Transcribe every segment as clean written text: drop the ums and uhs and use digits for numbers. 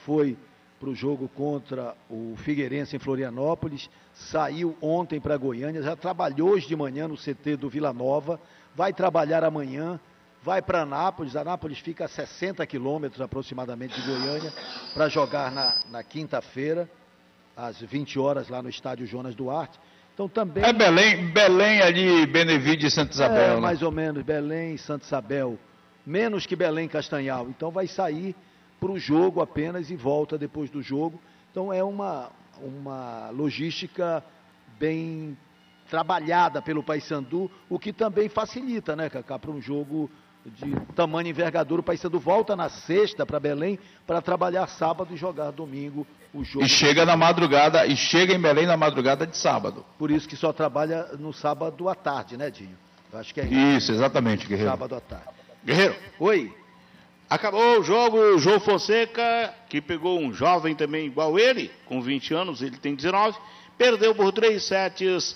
foi para o jogo contra o Figueirense em Florianópolis, saiu ontem para Goiânia, já trabalhou hoje de manhã no CT do Vila Nova, vai trabalhar amanhã, vai para Anápolis. Anápolis fica a 60 quilômetros aproximadamente de Goiânia, para jogar na quinta-feira, às 20 horas, lá no estádio Jonas Duarte. Então também... É Belém ali, Benevides e Santa Isabel, né? Mais ou menos, Belém e Santa Isabel, menos que Belém e Castanhal. Então vai sair para o jogo apenas e volta depois do jogo. Então é uma logística bem trabalhada pelo Paysandu, o que também facilita, né, Cacá, para um jogo de tamanho e envergadura. O Paysandu volta na sexta para Belém para trabalhar sábado e jogar domingo o jogo. E chega na madrugada, e chega em Belém na madrugada de sábado. Por isso que só trabalha no sábado à tarde, né, Dinho? Eu acho que é isso, exatamente, Guerreiro. Sábado à tarde. Guerreiro. Oi. Acabou o jogo, o João Fonseca, que pegou um jovem também igual ele, com 20 anos, ele tem 19, perdeu por 3-0.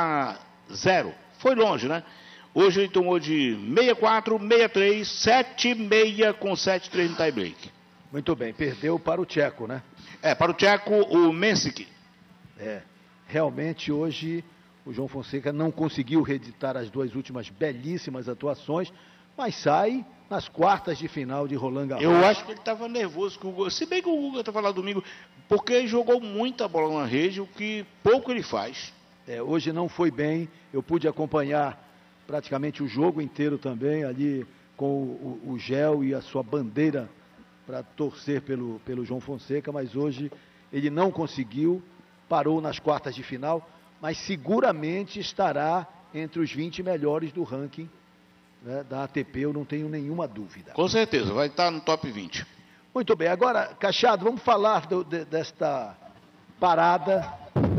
Foi longe, né? Hoje ele tomou de 6-4, 6-3, 7-6 com 7-3 no tie break. Muito bem, perdeu para o tcheco, né? Para o tcheco, o Mensic. Realmente hoje o João Fonseca não conseguiu reeditar as duas últimas belíssimas atuações, mas sai nas quartas de final de Roland Garros. Eu acho que ele estava nervoso com o Guga, se bem que o Guga estava lá domingo, porque ele jogou muita bola na rede, o que pouco ele faz. Hoje não foi bem, eu pude acompanhar praticamente o jogo inteiro também, ali com o Gel e a sua bandeira para torcer pelo João Fonseca, mas hoje ele não conseguiu, parou nas quartas de final, mas seguramente estará entre os 20 melhores do ranking, né, da ATP, eu não tenho nenhuma dúvida. Com certeza, vai estar no top 20. Muito bem, agora, Cachado, vamos falar desta parada.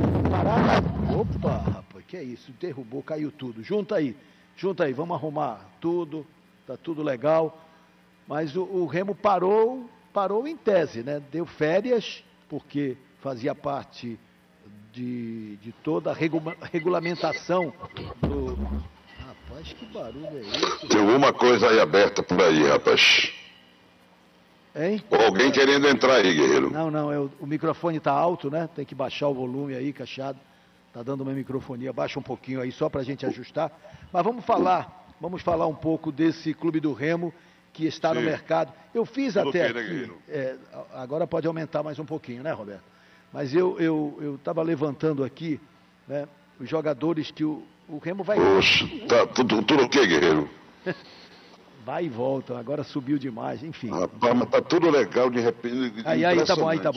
Opa, rapaz, que é isso? Derrubou, caiu tudo. Junta aí, vamos arrumar tudo, tá tudo legal. Mas o Remo parou em tese, né? Deu férias, porque fazia parte de toda a regulamentação do... Rapaz, que barulho é esse? Tem alguma coisa aí aberta por aí, rapaz. Hein? Ou alguém querendo entrar aí, Guerreiro. Não, o microfone tá alto, né? Tem que baixar o volume aí, Cachado. Tá dando uma microfonia, baixa um pouquinho aí, só pra gente ajustar. Mas vamos falar um pouco desse Clube do Remo, que está no mercado. Eu fiz até aqui, agora pode aumentar mais um pouquinho, né, Roberto? Mas eu estava levantando aqui, né, os jogadores que o Remo vai... Poxa, tá tudo ok, Guerreiro? Vai e volta, agora subiu demais, enfim. Rapaz, mas tá tudo legal, de repente... Aí tá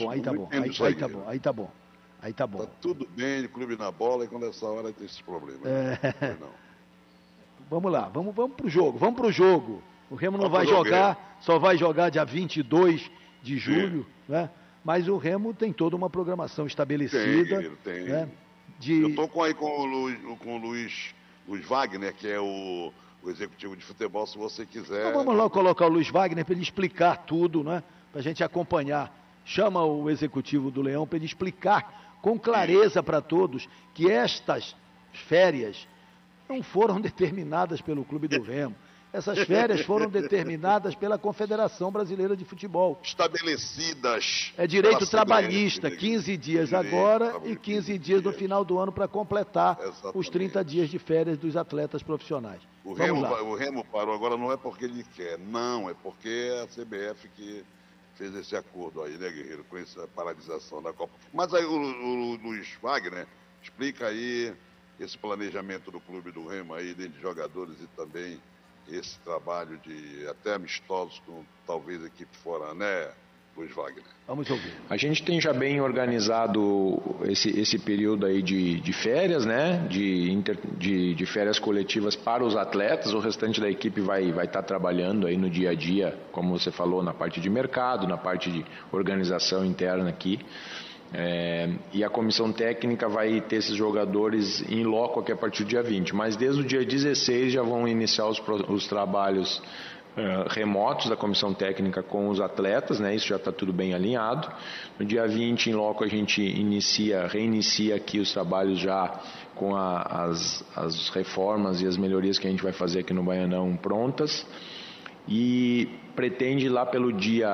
bom. Tá tudo bem, de clube na bola, e quando essa hora tem esses problemas. Não. Vamos lá, vamos pro jogo. O Remo não vai jogar, só vai jogar dia 22 de julho, né? Mas o Remo tem toda uma programação estabelecida. Tem. Né? Eu estou com o Luiz Wagner, que é o executivo de futebol, se você quiser. Então vamos lá colocar o Luiz Wagner para ele explicar tudo, né? Para a gente acompanhar. Chama o executivo do Leão para ele explicar com clareza para todos que estas férias não foram determinadas pelo Clube do Remo. Essas férias foram determinadas pela Confederação Brasileira de Futebol. Estabelecidas. É direito trabalhista, 15 dias agora e 15 dias no final do ano para completar os 30 dias de férias dos atletas profissionais. O Remo parou agora não é porque ele quer, não, é porque é a CBF que fez esse acordo aí, né, Guerreiro, com essa paralisação da Copa. Mas aí o Luiz Wagner explica aí esse planejamento do Clube do Remo aí, de jogadores e também esse trabalho de até amistosos com talvez equipe fora, né, Luiz Wagner? Vamos ouvir. A gente tem já bem organizado esse período aí de férias, né, de férias coletivas para os atletas. O restante da equipe vai estar trabalhando aí no dia a dia, como você falou, na parte de mercado, na parte de organização interna aqui. E a comissão técnica vai ter esses jogadores em loco aqui a partir do dia 20, mas desde o dia 16 já vão iniciar os trabalhos remotos da comissão técnica com os atletas, né? Isso já está tudo bem alinhado. No dia 20 em loco a gente reinicia aqui os trabalhos já com as reformas e as melhorias que a gente vai fazer aqui no Baianão prontas, e pretende lá pelo dia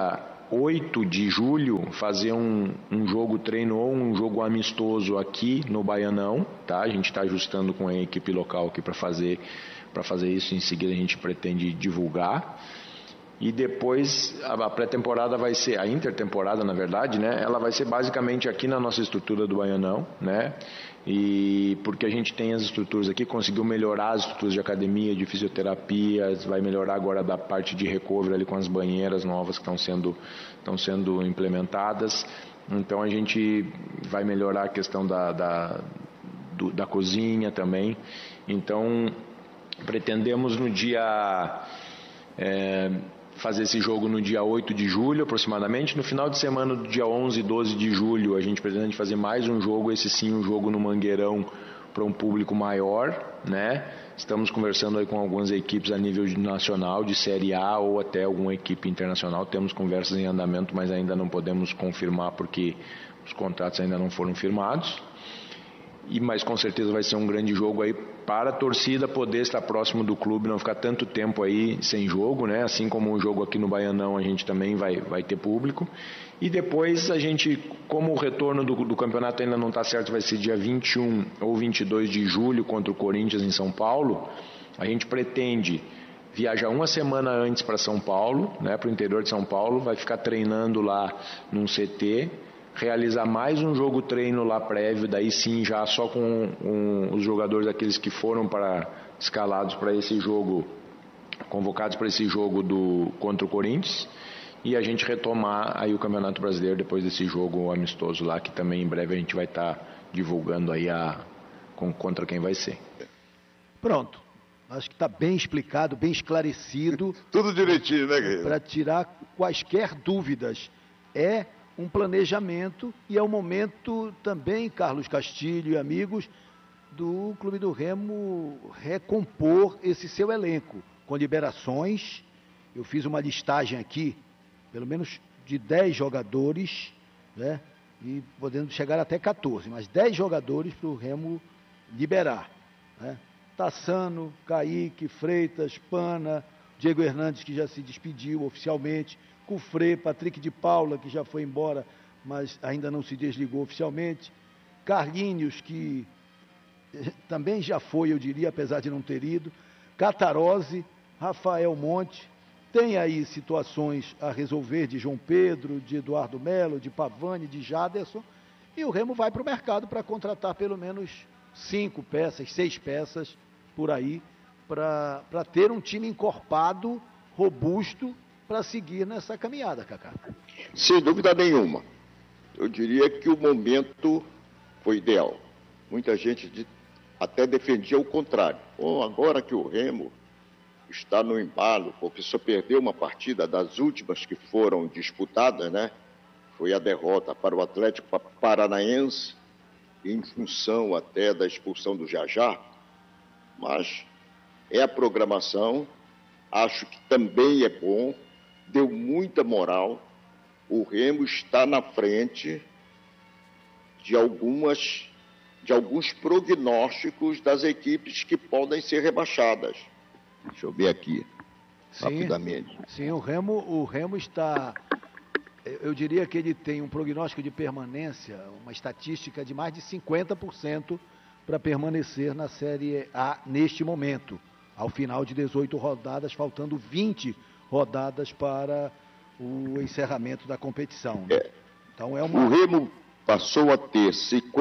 8 de julho, fazer um jogo treino ou um jogo amistoso aqui no Baianão, tá? A gente está ajustando com a equipe local aqui para fazer isso. Em seguida a gente pretende divulgar. E depois a pré-temporada vai ser, a intertemporada na verdade, né? Ela vai ser basicamente aqui na nossa estrutura do Baianão, né? E porque a gente tem as estruturas aqui, conseguiu melhorar as estruturas de academia, de fisioterapia, vai melhorar agora da parte de recovery ali com as banheiras novas que estão sendo implementadas. Então a gente vai melhorar a questão da cozinha também. Então pretendemos no dia... fazer esse jogo no dia 8 de julho aproximadamente. No final de semana do dia 11 e 12 de julho a gente pretende fazer mais um jogo, esse sim um jogo no Mangueirão para um público maior, né? Estamos conversando aí com algumas equipes a nível nacional, de Série A ou até alguma equipe internacional. Temos conversas em andamento, mas ainda não podemos confirmar porque os contratos ainda não foram firmados. Mas com certeza vai ser um grande jogo aí para a torcida poder estar próximo do clube, não ficar tanto tempo aí sem jogo, né? Assim como o jogo aqui no Baianão, a gente também vai ter público. E depois a gente, como o retorno do campeonato ainda não está certo, vai ser dia 21 ou 22 de julho contra o Corinthians em São Paulo, a gente pretende viajar uma semana antes para São Paulo, né? Para o interior de São Paulo, vai ficar treinando lá num CT, realizar mais um jogo treino lá prévio, daí sim já só com os jogadores aqueles que foram escalados para esse jogo, convocados para esse jogo contra o Corinthians, e a gente retomar aí o Campeonato Brasileiro depois desse jogo amistoso lá, que também em breve a gente vai estar divulgando aí contra quem vai ser. Pronto, acho que está bem explicado, bem esclarecido. Tudo direitinho, né, Guerreiro? Para tirar quaisquer dúvidas. É um planejamento e é o momento também, Carlos Castilho e amigos, do Clube do Remo recompor esse seu elenco, com liberações. Eu fiz uma listagem aqui, pelo menos de 10 jogadores, né? E podendo chegar até 14, mas 10 jogadores para o Remo liberar, né? Tassano, Kaique, Freitas, Pana, Diego Hernandes, que já se despediu oficialmente, Cufré, Patrick de Paula, que já foi embora, mas ainda não se desligou oficialmente, Carlinhos, que também já foi, eu diria, apesar de não ter ido, Catarose, Rafael Monte. Tem aí situações a resolver de João Pedro, de Eduardo Melo, de Pavani, de Jaderson, e o Remo vai para o mercado para contratar pelo menos 5 peças, 6 peças por aí, para ter um time encorpado, robusto, para seguir nessa caminhada, Cacá. Sem dúvida nenhuma. Eu diria que o momento foi ideal. Muita gente até defendia o contrário. Agora que o Remo está no embalo, porque só perdeu uma partida das últimas que foram disputadas, né? Foi a derrota para o Atlético Paranaense, em função até da expulsão do Jajá. Mas é a programação, acho que também é bom, deu muita moral. O Remo está na frente de alguns prognósticos das equipes que podem ser rebaixadas. Deixa eu ver aqui, rapidamente. Sim, o Remo está... Eu diria que ele tem um prognóstico de permanência, uma estatística de mais de 50% para permanecer na Série A neste momento, ao final de 18 rodadas, faltando 20 rodadas para o encerramento da competição, né? Então O Remo passou a ter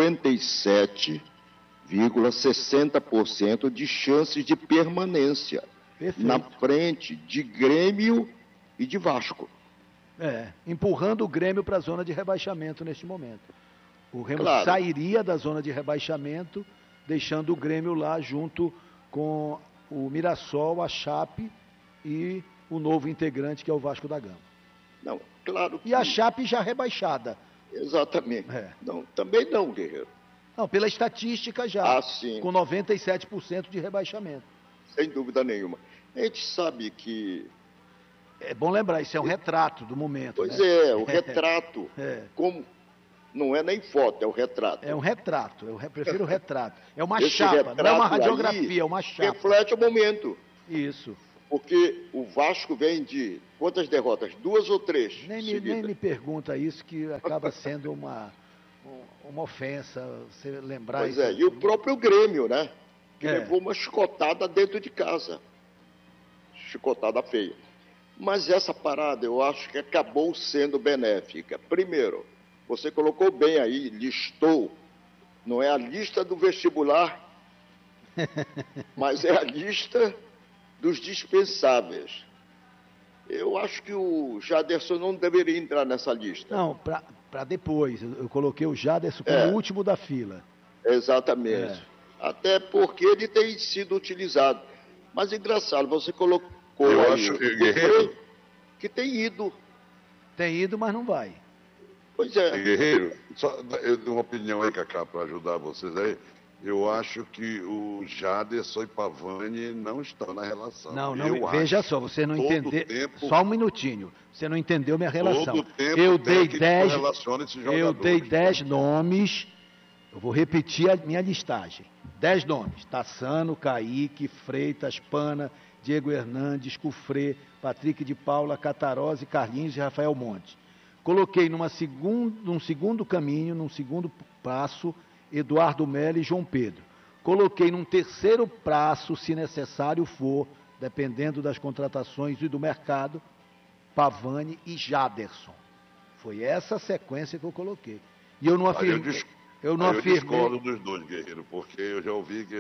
57,60% de chances de permanência. Perfeito. Na frente de Grêmio e de Vasco. Empurrando o Grêmio para a zona de rebaixamento neste momento. O Remo sairia da zona de rebaixamento, deixando o Grêmio lá junto com o Mirassol, a Chape e o novo integrante, que é o Vasco da Gama. Não, claro que... E a Chape já rebaixada. Exatamente. Não, também não, Guerreiro. Não, pela estatística já. Sim. Com 97% de rebaixamento. Sem dúvida nenhuma. A gente sabe que... É bom lembrar, isso é um retrato do momento. Pois né? o retrato. Como... Não é nem foto, é o retrato. É um retrato, eu prefiro o retrato. É uma chapa, não é uma radiografia, é uma chapa. Reflete o momento. Isso. Porque o Vasco vem de quantas derrotas? 2 ou 3? Nem me pergunta isso, que acaba sendo uma ofensa você lembrar Pois isso. é, e o próprio Grêmio, né? Que É. levou uma chicotada dentro de casa. Chicotada feia. Mas essa parada eu acho que acabou sendo benéfica. Primeiro, você colocou bem aí, listou, não é a lista do vestibular, mas é a lista dos dispensáveis. Eu acho que o Jaderson não deveria entrar nessa lista. Não, para depois. Eu coloquei o Jaderson como o último da fila. Exatamente. Até porque ele tem sido utilizado. Mas engraçado, você colocou Eu aí acho que o Guerreiro- que tem ido. Tem ido, mas não vai. Pois é. Guerreiro, só eu dou uma opinião aí, Cacá, para ajudar vocês aí. Eu acho que o Jaderson e Pavani não estão na relação. Não, Eu veja acho. só, você não Todo entendeu. tempo- Só um minutinho. Você não entendeu minha relação. Todo tempo Eu o dei técnico 10. relaciona esses Eu jogadores. dei 10 nomes. Eu vou repetir a minha listagem. 10 nomes: Tassano, Kaique, Freitas, Pana, Diego Hernandes, Cufré, Patrick de Paula, Catarose, Carlinhos e Rafael Monte. Coloquei num segundo caminho, num segundo passo, Eduardo Melo e João Pedro. Coloquei num terceiro prazo, se necessário for, dependendo das contratações e do mercado, Pavani e Jaderson. Foi essa a sequência que eu coloquei. E eu não afirmei. Eu discordo dos dois, Guerreiro, porque eu já ouvi que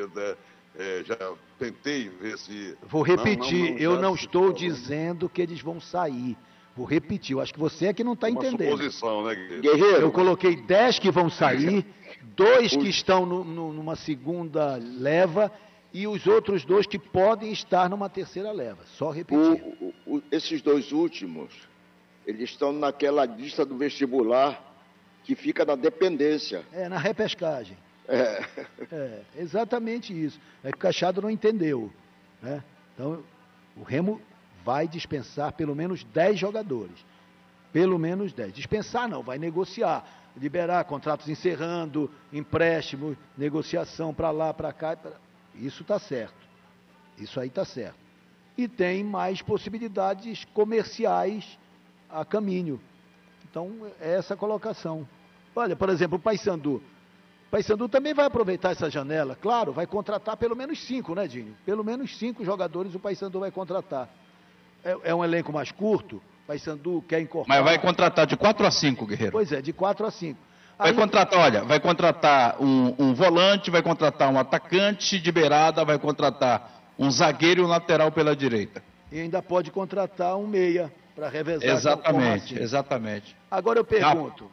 já tentei ver se... Vou repetir, eu não já se estou falou. dizendo que eles vão sair. Vou repetir, eu acho que você é que não está Uma entendendo. suposição, né, Guerreiro? Guerreiro, Eu coloquei 10 que vão sair, 2 que estão numa segunda leva e os outros 2 que podem estar numa terceira leva. Só repetir. esses dois últimos, eles estão naquela lista do vestibular que fica na dependência. É, na repescagem. É. É, exatamente isso. É que o Cachado não entendeu. Né? Então, o Remo vai dispensar pelo menos 10 jogadores. Pelo menos 10. Dispensar não, vai negociar. Liberar contratos encerrando, empréstimo, negociação para lá, para cá. Isso está certo. Isso aí está certo. E tem mais possibilidades comerciais a caminho. Então, é essa a colocação. Olha, por exemplo, o Paysandu. O Paysandu também vai aproveitar essa janela. Claro, vai contratar pelo menos 5, né, Dinho? Pelo menos 5 jogadores o Paysandu vai contratar. É um elenco mais curto. O Paysandu quer incorporar... Mas vai contratar de 4 a 5, Guerreiro. Pois é, de 4 a 5. Vai contratar, olha, vai contratar um volante, vai contratar um atacante de beirada, vai contratar um zagueiro e um lateral pela direita. E ainda pode contratar um meia para revezar. Exatamente, assim. exatamente. Agora eu pergunto,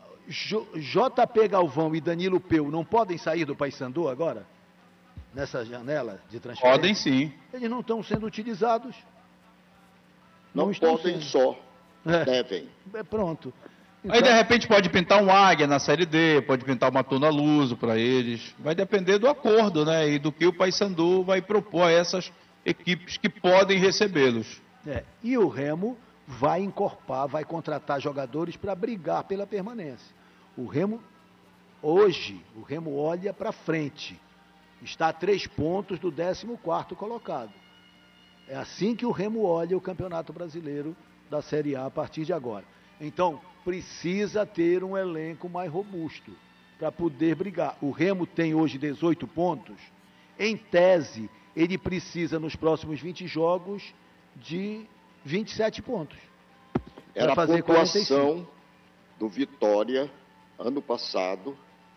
JP Galvão e Danilo Peu não podem sair do Paysandu agora? Nessa janela de transferência? Podem sim. Eles não estão sendo utilizados. Não estão podem sendo. só, É. devem. Pronto. Aí de repente pode pintar um Águia na Série D, pode pintar uma Tuna Luso para eles. Vai depender do acordo, né? E do que o Paysandu vai propor a essas equipes que podem recebê-los. E o Remo vai encorpar, vai contratar jogadores para brigar pela permanência. O Remo, hoje, olha para frente. Está a 3 pontos do 14º colocado. É assim que o Remo olha o Campeonato Brasileiro da Série A partir de agora. Então, precisa ter um elenco mais robusto para poder brigar. O Remo tem hoje 18 pontos. Em tese, ele precisa, nos próximos 20 jogos, de 27 pontos. Era a fazer pontuação do Vitória, ano passado,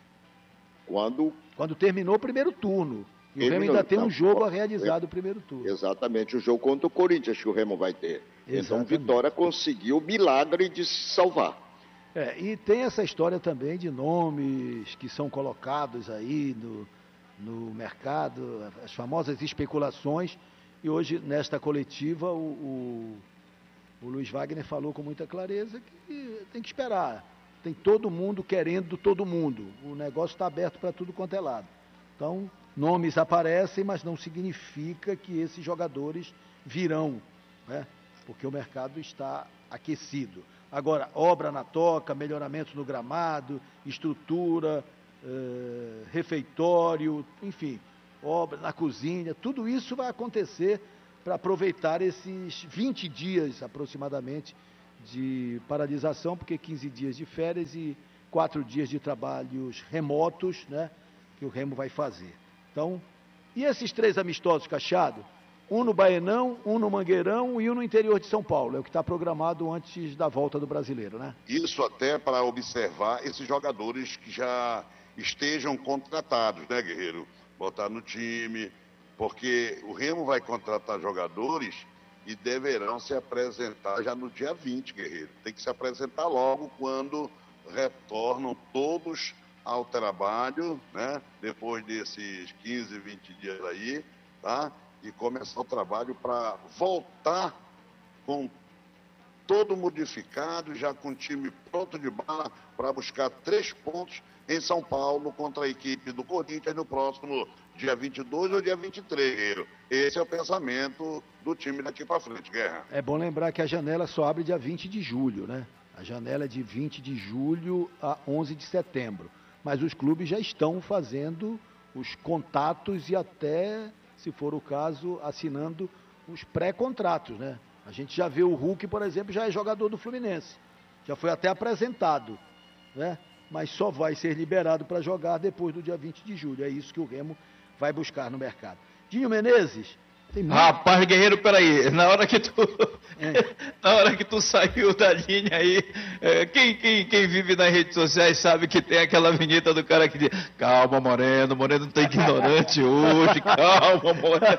quando terminou o primeiro turno. E o Remo Terminou, ainda tem um não, jogo a realizar do primeiro turno. exatamente, o jogo contra o Corinthians que o Remo vai ter. Então, Exatamente. Vitória conseguiu o milagre de se salvar. E tem essa história também de nomes que são colocados aí no mercado, as famosas especulações. E hoje, nesta coletiva, o Luiz Wagner falou com muita clareza que tem que esperar. Tem todo mundo querendo todo mundo. O negócio está aberto para tudo quanto é lado. Então, nomes aparecem, mas não significa que esses jogadores virão, né? Porque o mercado está aquecido. Agora, obra na toca, melhoramentos no gramado, estrutura, refeitório, enfim, obra na cozinha, tudo isso vai acontecer para aproveitar esses 20 dias aproximadamente de paralisação, porque 15 dias de férias e 4 dias de trabalhos remotos, né, que o Remo vai fazer. Então, e esses 3 amistosos, Cachado? Um no Baenão, um no Mangueirão e um no interior de São Paulo. É o que está programado antes da volta do Brasileiro, né? Isso até para observar esses jogadores que já estejam contratados, né, Guerreiro? Botar no time, porque o Remo vai contratar jogadores e deverão se apresentar já no dia 20, Guerreiro. Tem que se apresentar logo quando retornam todos ao trabalho, né? Depois desses 15, 20 dias aí, tá? E começar o trabalho para voltar com todo modificado, já com o time pronto de bala para buscar 3 pontos em São Paulo contra a equipe do Corinthians no próximo dia 22 ou dia 23. Esse é o pensamento do time daqui para frente, Guerra. É bom lembrar que a janela só abre dia 20 de julho, né? A janela é de 20 de julho a 11 de setembro. Mas os clubes já estão fazendo os contatos e até, se for o caso, assinando os pré-contratos, né? A gente já vê o Hulk, por exemplo, já é jogador do Fluminense. Já foi até apresentado, né? Mas só vai ser liberado para jogar depois do dia 20 de julho. É isso que o Remo vai buscar no mercado. Dinho Menezes. Rapaz, Guerreiro, peraí. Na hora que tu saiu da linha aí, quem vive nas redes sociais sabe que tem aquela vinheta do cara que diz: calma, Moreno tá ignorante hoje, calma, Moreno.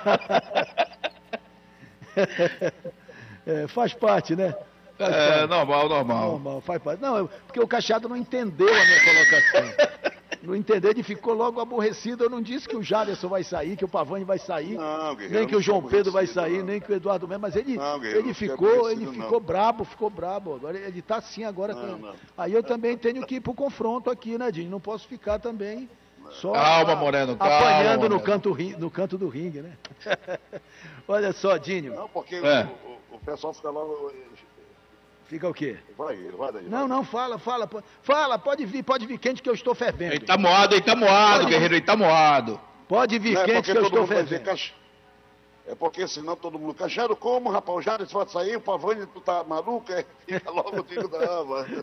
Faz parte, né? Normal. Faz parte. Não, porque o Cachado não entendeu a minha colocação. Não entendeu, ele ficou logo aborrecido. Eu não disse que o Jaderson vai sair, que o Pavani vai sair, nem que o João Pedro vai sair, nem que o Eduardo Mendes, mas ele ficou brabo. Agora ele está assim agora. Aí eu também tenho que ir pro confronto aqui, né, Dinho? Não posso ficar também só Moreno, apanhando no canto do ringue, né? Olha só, Dinho. Não, porque o pessoal fica logo... Fica o quê? Vai daí. Não, fala, pode vir quente que eu estou fervendo. Ele tá moado, Guerreiro, ele tá moado. Pode vir quente que eu estou fervendo. É porque senão todo mundo... Cachado, como, rapaz? O Jaderson vai sair, o Pavani, tu tá maluco? Fica logo, eu digo, não, mano.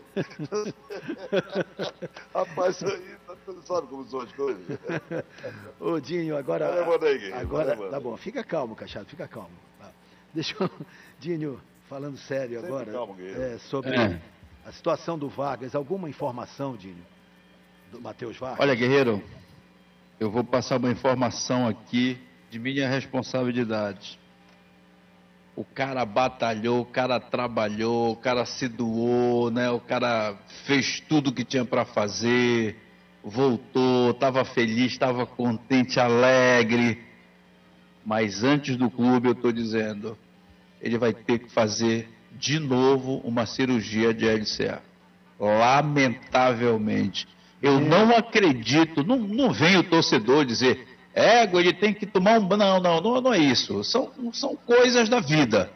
Rapaz, isso aí, sabe como são as coisas? Ô, Dinho, agora... Tá bom, fica calmo, Cachado, fica calmo. Deixa eu... Dinho... Falando sério agora, sobre a situação do Vargas, alguma informação, Dinho, do Matheus Vargas? Olha, Guerreiro, eu vou passar uma informação aqui de minha responsabilidade. O cara batalhou, o cara trabalhou, o cara se doou, né? O cara fez tudo que tinha para fazer, voltou, estava feliz, estava contente, alegre. Mas antes do clube, eu estou dizendo... ele vai ter que fazer de novo uma cirurgia de LCA. Lamentavelmente. Eu não acredito, não vem o torcedor dizer, ele tem que tomar um... Não é isso. São coisas da vida.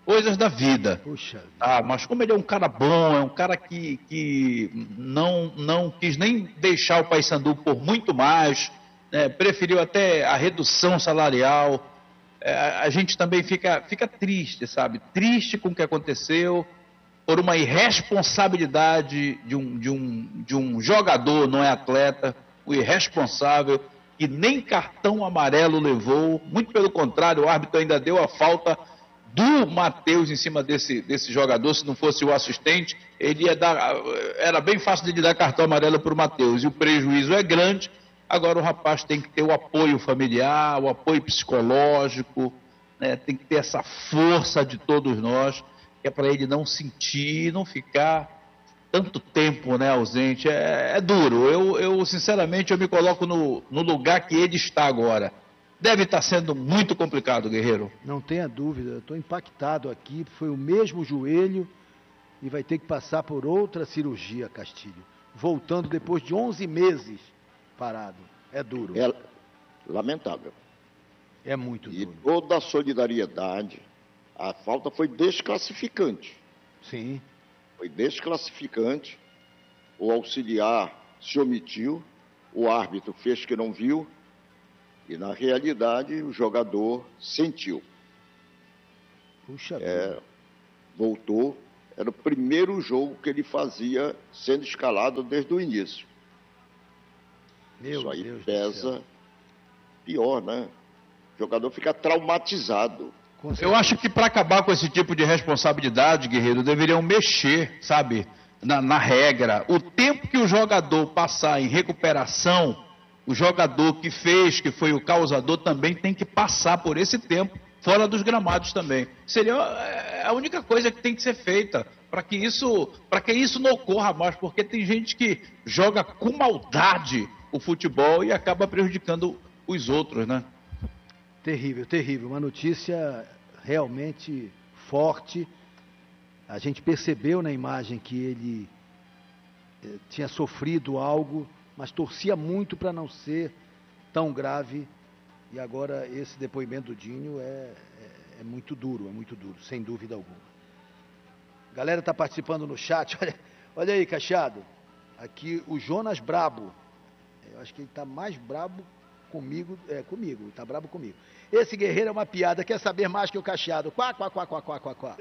Puxa. Mas como ele é um cara bom, é um cara que não quis nem deixar o Paysandu por muito mais, né, preferiu até a redução salarial. A gente também fica triste, sabe? Triste com o que aconteceu, por uma irresponsabilidade de um jogador, não é atleta, o irresponsável, que nem cartão amarelo levou, muito pelo contrário, o árbitro ainda deu a falta do Matheus em cima desse jogador. Se não fosse o assistente, era bem fácil de dar cartão amarelo para o Matheus, e o prejuízo é grande. Agora o rapaz tem que ter o apoio familiar, o apoio psicológico, né? Tem que ter essa força de todos nós, que é para ele não sentir, não ficar tanto tempo, né, ausente. É duro. Eu sinceramente, eu me coloco no lugar que ele está agora. Deve estar sendo muito complicado, Guerreiro. Não tenha dúvida, eu estou impactado aqui, foi o mesmo joelho e vai ter que passar por outra cirurgia, Castilho. Voltando depois de 11 meses parado. É duro. É lamentável. É muito duro. E toda a solidariedade, a falta foi desclassificante. Sim. Foi desclassificante. O auxiliar se omitiu, o árbitro fez que não viu, e na realidade o jogador sentiu. Puxa vida. Voltou. Era o primeiro jogo que ele fazia sendo escalado desde o início. Isso aí Deus do pesa céu. pior, né? O jogador fica traumatizado. Eu acho que para acabar com esse tipo de responsabilidade, Guerreiro, deveriam mexer, sabe, na regra. O tempo que o jogador passar em recuperação, o jogador que fez, que foi o causador, também tem que passar por esse tempo fora dos gramados também. Seria a única coisa que tem que ser feita para que isso não ocorra mais, porque tem gente que joga com maldade o futebol e acaba prejudicando os outros, né? Terrível, terrível. Uma notícia realmente forte. A gente percebeu na imagem que ele tinha sofrido algo, mas torcia muito para não ser tão grave. E agora esse depoimento do Dinho é muito duro, sem dúvida alguma. A galera está participando no chat. Olha aí, Cachado. Aqui o Jonas Brabo. Eu acho que ele está mais brabo comigo, está brabo comigo. Esse guerreiro é uma piada, quer saber mais que o Cachado. Quá, quá, quá, quá, quá, quá, quá.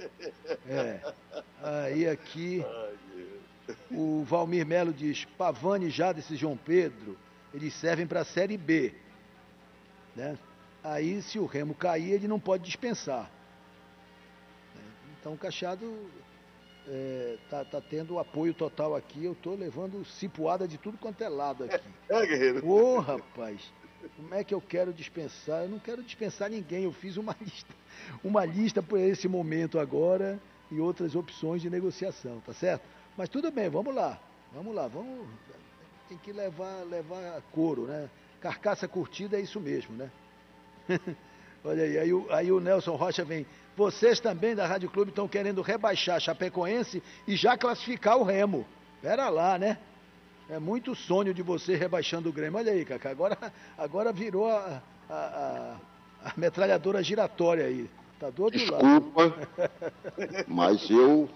Aí aqui o Valmir Melo diz, Pavani, Jadson e João Pedro, eles servem para a Série B. Né? Aí se o Remo cair, ele não pode dispensar. Então o Cachado tá tendo apoio total aqui. Eu estou levando cipuada de tudo quanto é lado aqui. Guerreiro. Ô, rapaz, como é que eu quero dispensar? Eu não quero dispensar ninguém. Eu fiz uma lista por esse momento agora e outras opções de negociação, tá certo? Mas tudo bem, vamos lá. Tem que levar couro, né? Carcaça curtida é isso mesmo, né? Olha aí o Nelson Rocha vem. Vocês também da Rádio Clube estão querendo rebaixar Chapecoense e já classificar o Remo. Pera lá, né? É muito sonho de você rebaixando o Grêmio. Olha aí, Cacá, agora virou a metralhadora giratória aí. Tá do outro lado. Desculpa, mas eu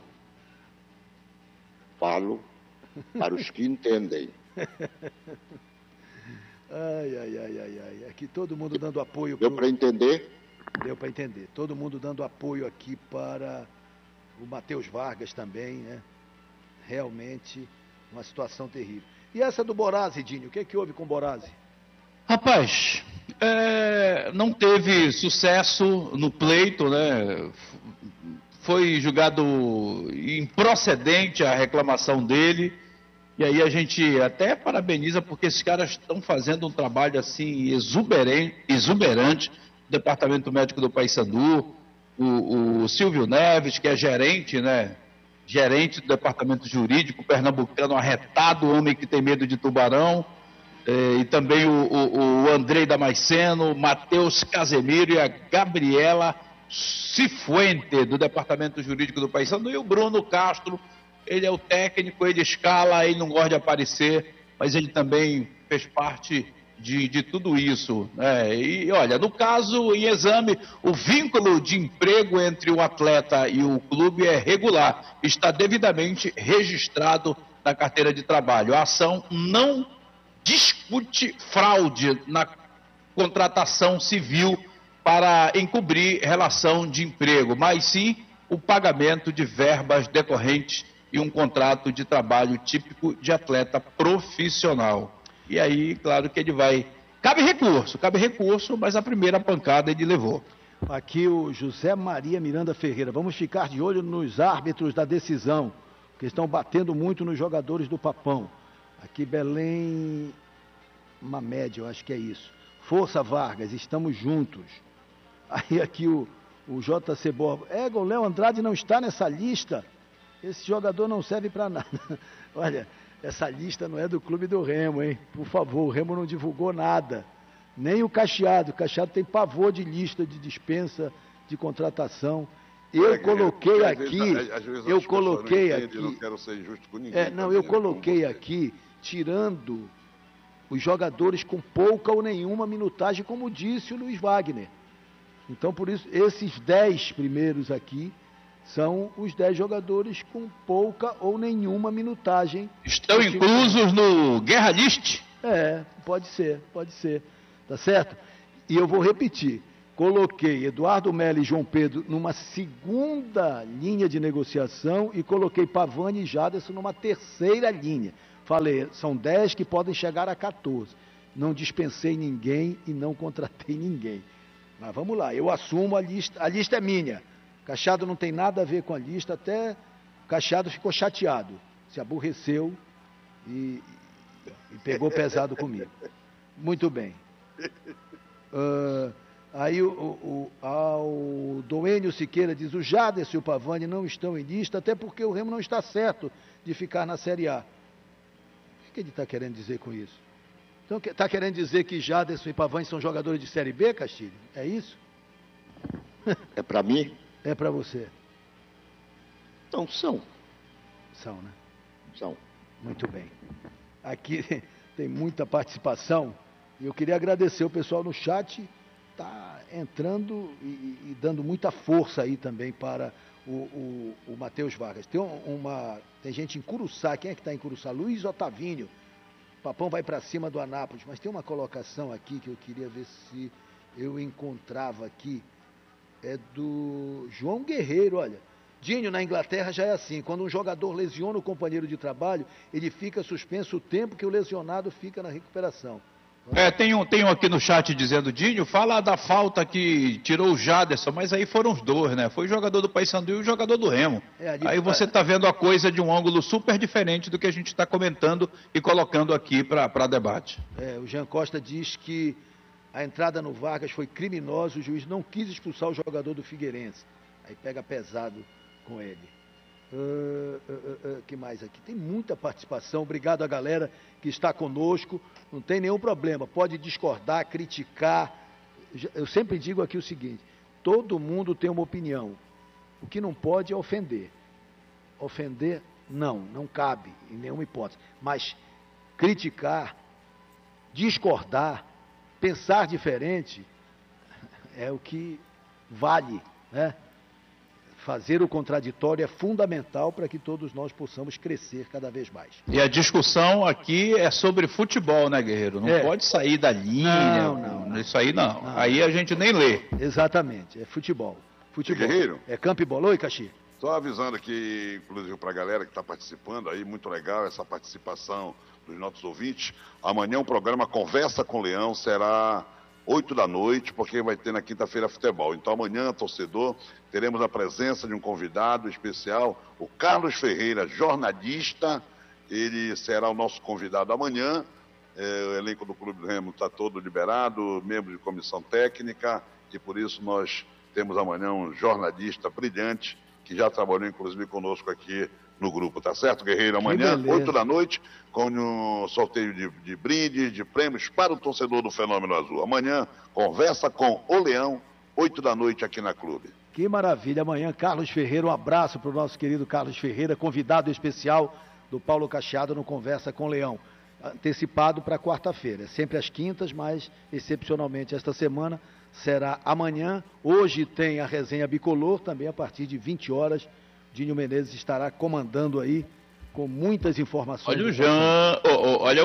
falo para os que entendem. Ai. Aqui todo mundo dando apoio. Deu para entender? Deu para entender. Todo mundo dando apoio aqui para o Matheus Vargas também, né? Realmente uma situação terrível. E essa do Borazzi, Dinho? O que houve com o Borazzi? Rapaz, não teve sucesso no pleito, né? Foi julgado improcedente a reclamação dele. E aí a gente até parabeniza porque esses caras estão fazendo um trabalho assim exuberante. O Departamento Médico do Paysandu, o Silvio Neves, que é gerente, né? Gerente do Departamento Jurídico, pernambucano, arretado, homem que tem medo de tubarão. E também o Andrei Damasceno, Matheus Casemiro e a Gabriela Cifuente, do Departamento Jurídico do Paysandu, e o Bruno Castro. Ele é o técnico, ele escala, ele não gosta de aparecer, mas ele também fez parte de tudo isso. Né? E olha, no caso, em exame, o vínculo de emprego entre o atleta e o clube é regular, está devidamente registrado na carteira de trabalho. A ação não discute fraude na contratação civil para encobrir relação de emprego, mas sim o pagamento de verbas decorrentes e um contrato de trabalho típico de atleta profissional. E aí, claro que ele vai... Cabe recurso, mas a primeira pancada ele levou. Aqui o José Maria Miranda Ferreira. Vamos ficar de olho nos árbitros da decisão, que estão batendo muito nos jogadores do Papão. Aqui Belém Mamed, eu acho que é isso. Força Vargas, estamos juntos. Aí aqui o JC Borba. O Léo Andrade não está nessa lista. Esse jogador não serve para nada. Olha, essa lista não é do Clube do Remo, hein? Por favor, o Remo não divulgou nada. Nem o Cacheado. O Cacheado tem pavor de lista de dispensa, de contratação. Eu coloquei aqui. Eu coloquei aqui. Não quero ser injusto com ninguém. Eu coloquei aqui, tirando os jogadores com pouca ou nenhuma minutagem, como disse o Luiz Wagner. Então, por isso, esses 10 primeiros aqui são os 10 jogadores com pouca ou nenhuma minutagem. Estão inclusos no Guerra List? Pode ser. Tá certo? E eu vou repetir. coloquei Eduardo Melo e João Pedro numa segunda linha de negociação e coloquei Pavani e Jaderson numa terceira linha. Falei, são 10 que podem chegar a 14. Não dispensei ninguém e não contratei ninguém. Mas vamos lá, eu assumo a lista é minha. Cachado não tem nada a ver com a lista, até Cachado ficou chateado, se aborreceu e pegou pesado comigo. Muito bem. Aí o Doênio Siqueira diz, o Jaderson e o Pavani não estão em lista, até porque o Remo não está certo de ficar na Série A. O que ele está querendo dizer com isso? Então, está querendo dizer que Jaderson e Pavani são jogadores de Série B, Castilho? É isso? É para mim? É para você. Não, são. São, né? São. Muito bem. Aqui tem muita participação e eu queria agradecer o pessoal no chat, está entrando e dando muita força aí também para o Matheus Vargas. Tem gente em Curuçá, quem é que está em Curuçá? Luiz Otavínio. O Papão vai para cima do Anápolis, mas tem uma colocação aqui que eu queria ver se eu encontrava aqui. É do João Guerreiro, olha. Dinho, na Inglaterra já é assim, quando um jogador lesiona o companheiro de trabalho, ele fica suspenso o tempo que o lesionado fica na recuperação. Tem um aqui no chat dizendo, Dinho, fala da falta que tirou o Jaderson, mas aí foram os dois, né? Foi o jogador do Paysandu e o jogador do Remo. Aí você está vendo a coisa de um ângulo super diferente do que a gente está comentando e colocando aqui para debate. O Jean Costa diz que a entrada no Vargas foi criminosa, o juiz não quis expulsar o jogador do Figueirense. Aí pega pesado com ele. Que mais aqui? Tem muita participação. Obrigado a galera que está conosco. Não tem nenhum problema. Pode discordar, criticar. Eu sempre digo aqui o seguinte: todo mundo tem uma opinião. O que não pode é ofender. Ofender, não cabe em nenhuma hipótese. Mas criticar, discordar, pensar diferente é o que vale, né? Fazer o contraditório é fundamental para que todos nós possamos crescer cada vez mais. E a discussão aqui é sobre futebol, né, Guerreiro? Não pode sair da linha. Não. Isso aí não. Aí a gente nem lê. Exatamente, é futebol. Guerreiro? É campo e bola. Oi, Caxi. Só avisando aqui, inclusive para a galera que está participando aí, muito legal essa participação dos nossos ouvintes. Amanhã o programa Conversa com o Leão será 8 da noite, porque vai ter na quinta-feira futebol. Então amanhã, torcedor, teremos a presença de um convidado especial, o Carlos Ferreira, jornalista. Ele será o nosso convidado amanhã. O elenco do Clube do Remo está todo liberado, membro de comissão técnica, e por isso nós temos amanhã um jornalista brilhante, que já trabalhou inclusive conosco aqui no grupo, tá certo, Guerreiro? Amanhã, 8 da noite, com um sorteio de brindes, de prêmios para o torcedor do Fenômeno Azul. Amanhã, conversa com o Leão, 8 da noite aqui na Clube. Que maravilha. Amanhã, Carlos Ferreira, um abraço para o nosso querido Carlos Ferreira, convidado especial do Paulo Cacheado no Conversa com o Leão. Antecipado para quarta-feira, sempre às quintas, mas excepcionalmente esta semana será amanhã. Hoje tem a resenha bicolor, também a partir de 20 horas. Dinho Menezes estará comandando aí com muitas informações. Olha o Jean, olha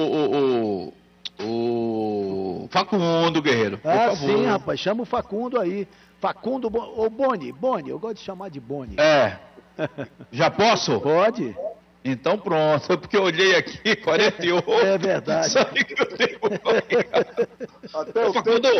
o Facundo, Guerreiro, por favor. Sim, rapaz, chama o Facundo aí. Facundo, ou Boni, eu gosto de chamar de Boni. Já posso? Pode. Então pronto, porque eu olhei aqui, 48. É verdade. Só que eu tenho... Até o Facundo.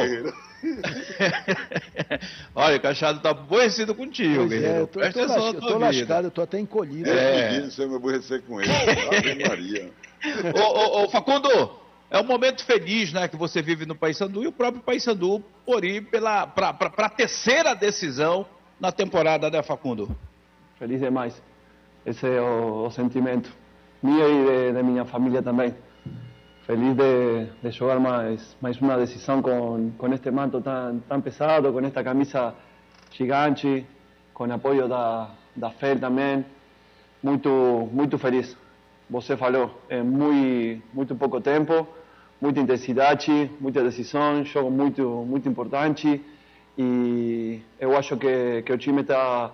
Olha, o Cachado está aborrecido contigo, Guerreiro. Eu tô lascado, eu tô até encolhido. Você me aborrecer com ele. Ave Maria. Ô, Facundo, é um momento feliz, né, que você vive no Paysandu, e o próprio Paysandu por ir para a terceira decisão na temporada, né, Facundo? Feliz demais. Esse é o sentimento meu e de minha família também. Feliz de jogar mais uma decisão com este manto tão pesado, com esta camisa gigante, com apoio da FEL também. Muito feliz. Você falou, é muito pouco tempo, muita intensidade, muita decisão, jogo muito importante, e eu acho que o time está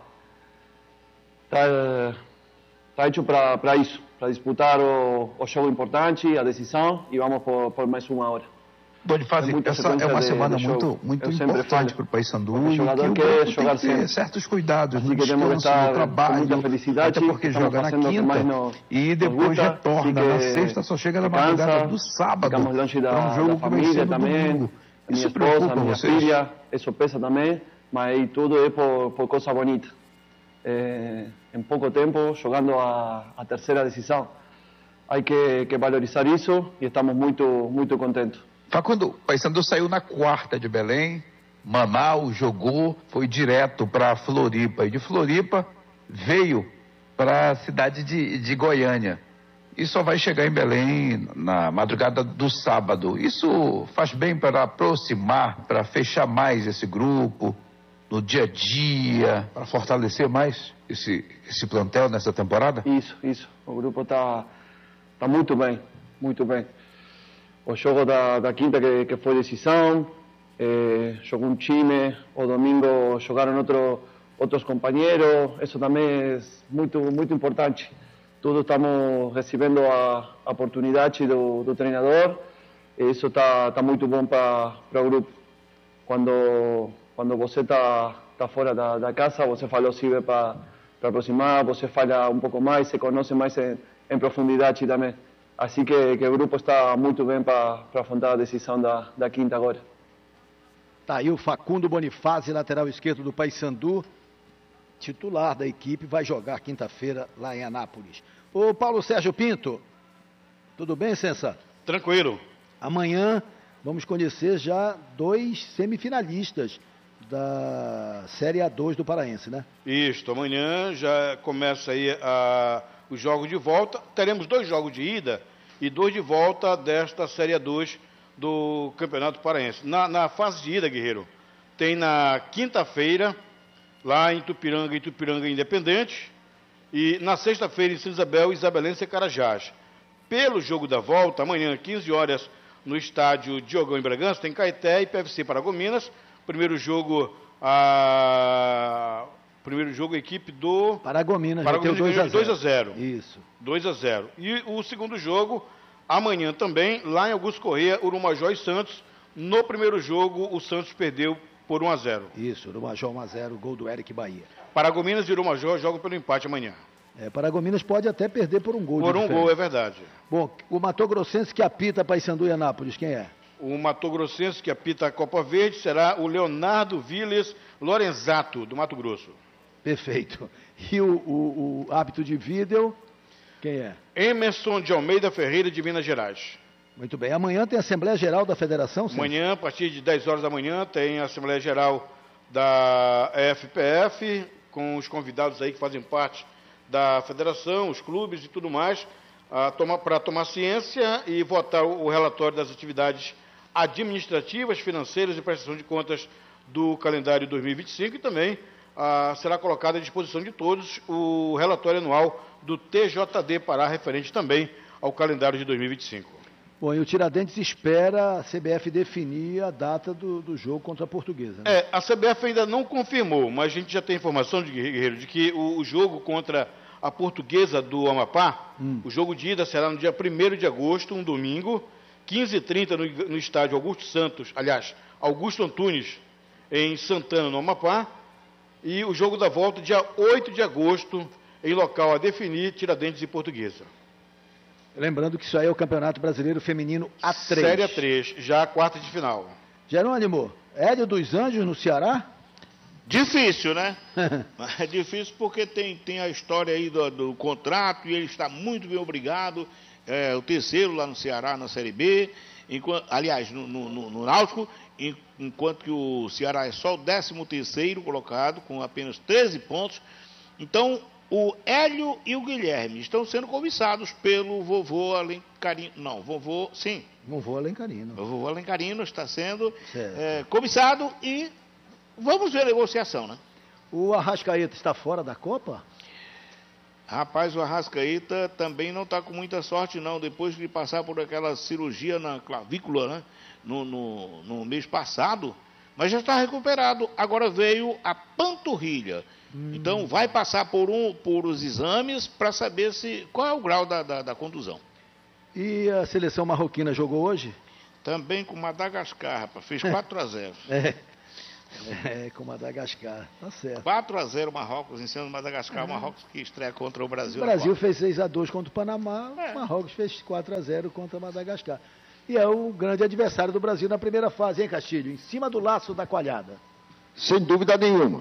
hecho para isso, para disputar o jogo importante, a decisão, e vamos por mais uma hora. Bonifácio, essa é uma semana muito importante para o Paysandu, e jogador que o grupo tem que ter certos cuidados no descanso, no trabalho, até porque joga na quinta e depois retorna na sexta, só chega na madrugada do sábado para um jogo que vai ser no domingo. Isso preocupa vocês? Isso pesa também, mas tudo é por coisa bonita. Em pouco tempo, jogando a terceira decisão. Há que valorizar isso e estamos muito contentes. Facundo, o Paysandu saiu na quarta de Belém, Manaus jogou, foi direto para Floripa, e de Floripa veio para a cidade de Goiânia. E só vai chegar em Belém na madrugada do sábado. Isso faz bem para aproximar, para fechar mais esse grupo no dia a dia, para fortalecer mais esse plantel nessa temporada? Isso. O grupo está muito bem. O jogo da quinta que foi decisão, jogou um time, o domingo jogaram outros companheiros, isso também é muito importante. Todos estamos recebendo a oportunidade do treinador, e isso está muito bom para o grupo. Quando você está fora da casa, você fala possível para aproximar, você fala um pouco mais, se conhece mais em profundidade também. Assim que o grupo está muito bem para afrontar a decisão da quinta agora. Tá aí o Facundo Bonifácio, lateral esquerdo do Paysandu, titular da equipe, vai jogar quinta-feira lá em Anápolis. Ô Paulo Sérgio Pinto, tudo bem, Sensa? Tranquilo. Amanhã vamos conhecer já 2 semifinalistas da Série A2 do Paraense, né? Isso, amanhã já começa aí os jogos de volta. Teremos 2 jogos de ida e 2 de volta desta Série A2 do Campeonato Paraense. Na fase de ida, Guerreiro, tem na quinta-feira, lá em Itupiranga Independente, e na sexta-feira em São Isabel, Isabelense e Carajás. Pelo jogo da volta, amanhã, 15 horas, no estádio Diogão em Bragança, tem Caeté e PFC Paragominas. Primeiro jogo, a equipe do Paragominas já tem o 2-0. Isso. 2-0. E o segundo jogo, amanhã também, lá em Augusto Corrêa, Urumajó e Santos. No primeiro jogo, o Santos perdeu por 1-0. Isso, Urumajó 1-0, gol do Eric Bahia. Paragominas e Urumajó jogam pelo empate amanhã. Paragominas pode até perder por um gol. Por um gol, é verdade. Bom, o Mato Grossense que apita Paysandu e Anápolis, quem é? O Mato Grossense que apita a Copa Verde será o Leonardo Viles Lorenzato, do Mato Grosso. Perfeito. E o árbitro de vídeo, quem é? Emerson de Almeida Ferreira, de Minas Gerais. Muito bem. Amanhã tem a Assembleia Geral da Federação, sim? Amanhã, a partir de 10 horas da manhã, tem a Assembleia Geral da FPF, com os convidados aí que fazem parte da federação, os clubes e tudo mais, para tomar ciência e votar o relatório das atividades administrativas, financeiras e prestação de contas do calendário 2025 e também será colocado à disposição de todos o relatório anual do TJD Pará, referente também ao calendário de 2025. Bom, e o Tiradentes espera a CBF definir a data do jogo contra a Portuguesa, né? A CBF ainda não confirmou, mas a gente já tem informação, Guerreiro, de que o jogo contra a Portuguesa do Amapá, o jogo de ida será no dia 1º de agosto, um domingo, 15h30 no estádio Augusto Antunes, em Santana, no Amapá, e o jogo da volta dia 8 de agosto, em local a definir, Tiradentes e Portuguesa. Lembrando que isso aí é o Campeonato Brasileiro Feminino A3. Série A3, já a quarta de final. Jerônimo, Hélio dos Anjos no Ceará? Difícil, né? É difícil porque tem a história aí do contrato e ele está muito bem obrigado. O terceiro lá no Ceará, na Série B. No Náutico, enquanto que o Ceará é só o 13º colocado, com apenas 13 pontos. Então, o Hélio e o Guilherme estão sendo cobiçados pelo vovô Alencarino. Não, vovô Alencarino. O vovô Alencarino está sendo cobiçado e vamos ver a negociação, né? O Arrascaeta está fora da Copa? Rapaz, o Arrascaeta também não está com muita sorte, não. Depois de passar por aquela cirurgia na clavícula, né? No mês passado, mas já está recuperado. Agora veio a panturrilha. Então vai passar por os exames para saber qual é o grau da contusão. E a seleção marroquina jogou hoje? Também com Madagascar, rapaz. Fez 4-0. Com Madagascar. Tá certo. 4-0 Marrocos em cima do Madagascar. Marrocos que estreia contra o Brasil. O Brasil fez 6-2 contra o Panamá. O Marrocos fez 4-0 contra Madagascar. E é o grande adversário do Brasil na primeira fase, hein, Castilho? Em cima do laço da coalhada. Sem dúvida nenhuma.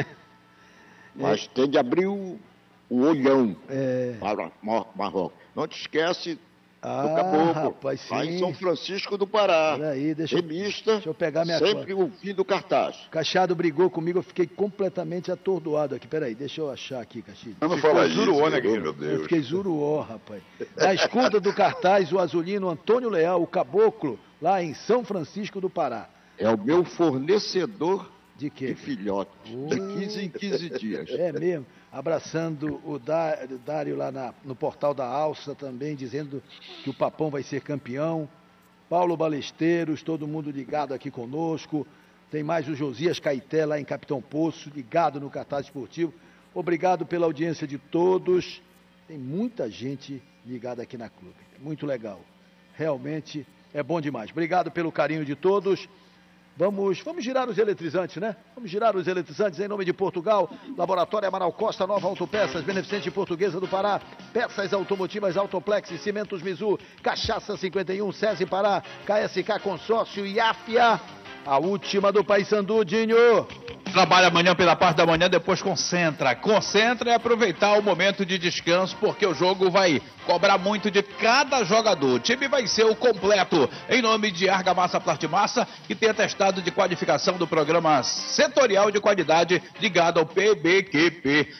Mas tem de abrir o olhão para Marrocos. Não te esquece do Caboclo, rapaz, sim. lá em São Francisco do Pará. Peraí, deixa eu pegar minha sempre ouvindo o cartaz. Cachado brigou comigo, eu fiquei completamente atordoado aqui. Peraí, deixa eu achar aqui, Castilho. Não fala isso, Zuruó, né, meu Deus. Eu fiquei zuruó, rapaz. Na escuta do cartaz, o azulino Antônio Leal, o Caboclo, lá em São Francisco do Pará. É o meu fornecedor de quê? De filhotes. De 15 em 15 dias. É mesmo. Abraçando o Dário lá no portal da Alça também, dizendo que o Papão vai ser campeão. Paulo Balesteiros, todo mundo ligado aqui conosco. Tem mais o Josias Caeté lá em Capitão Poço, ligado no cartaz esportivo. Obrigado pela audiência de todos. Tem muita gente ligada aqui na Clube. Muito legal. Realmente é bom demais. Obrigado pelo carinho de todos. Vamos girar os eletrizantes, né? Vamos girar os eletrizantes em nome de Portugal. Laboratório Amaral Costa, Nova Autopeças, Beneficente Portuguesa do Pará. Peças automotivas Autoplex e Cimentos Mizu. Cachaça 51, SESI Pará. KSK Consórcio e Áfia. A última do Paysandu, Dinho. Trabalha amanhã pela parte da manhã, depois concentra. Concentra e aproveitar o momento de descanso, porque o jogo vai cobrar muito de cada jogador. O time vai ser o completo. Em nome de Argamassa Plastimassa, que tem atestado de qualificação do programa setorial de qualidade ligado ao PBQP.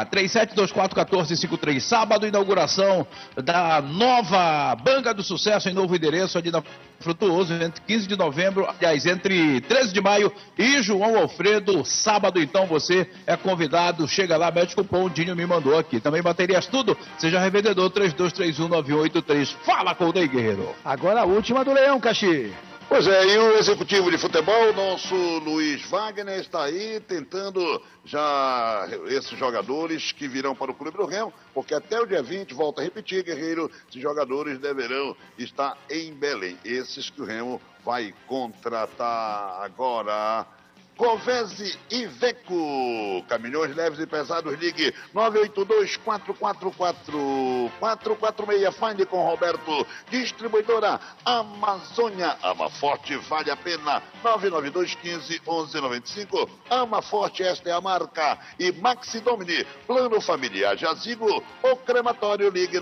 H37241453, sábado, inauguração da nova Banca do Sucesso em novo endereço ali na Frutuoso, entre 15 de novembro, aliás, entre 13 de maio e João Alfredo, sábado, então você é convidado, chega lá, mete cupom, o Dinho me mandou aqui. Também baterias tudo, seja revendedor 32319183. Fala com o Ney Guerreiro. Agora a última do Leão, Caxi. Pois é, e o executivo de futebol, nosso Luiz Wagner, está aí tentando já esses jogadores que virão para o Clube do Remo, porque até o dia 20, volta a repetir, Guerreiro, esses jogadores deverão estar em Belém. Esses que o Remo vai contratar agora. Covese e Veco, caminhões leves e pesados, ligue 982-444-446, fale com Roberto, distribuidora Amazônia, Ama Forte, vale a pena, 992-15-1195, Ama Forte, esta é a marca, e Maxi Domini, plano familiar, Jazigo, o crematório, ligue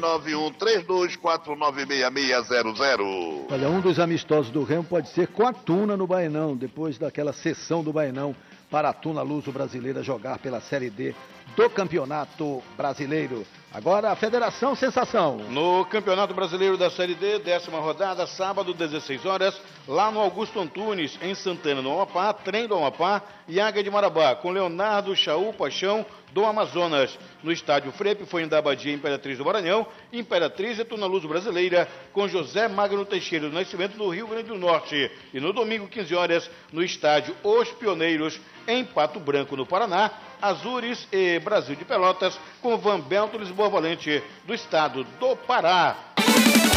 9132-496-600. Olha, um dos amistosos do Remo pode ser com a Tuna no Baenão, depois daquela sessão do Baenão, para a Tuna Luso Brasileira jogar pela Série D do Campeonato Brasileiro. Agora a Federação Sensação. No Campeonato Brasileiro da Série D, 10ª rodada, sábado, 16 horas, lá no Augusto Antunes, em Santana, no Amapá, Trem do Amapá e Águia de Marabá, com Leonardo Chaú Paixão do Amazonas. No estádio Frepe, foi em Abadia, Imperatriz do Maranhão, Imperatriz e Tuna Luso Brasileira, com José Magno Teixeira do Nascimento, do Rio Grande do Norte. E no domingo, 15 horas, no estádio Os Pioneiros, em Pato Branco, no Paraná, Azures e Brasil de Pelotas, com Van Belto Lisboa Valente, do estado do Pará.